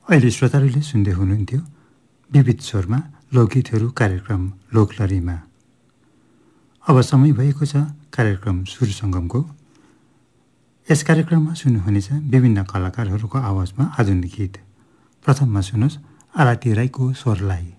अहिले श्रोताहरूले सुन्दै हुनुहुन्थ्यो विविध स्वरमा लोकगीतहरू कार्यक्रम लोकलरीमा। अब समय भएको छ कार्यक्रम सुर सङ्गमको। यस कार्यक्रममा सुन्नुहुनेछ विभिन्न कलाकारहरूको आवाजमा आधुनिक गीत। प्रथममा सुन्नुहोस् आरती राईको स्वरलाई।